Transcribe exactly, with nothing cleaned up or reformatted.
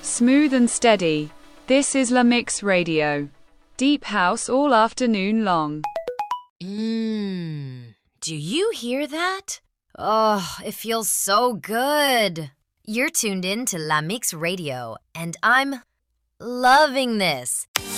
Smooth and steady. This is La Mix Radio. Deep house all afternoon long. Mmm. Do you hear that? Oh, it feels so good. You're tuned in to La Mix Radio, and I'm loving this.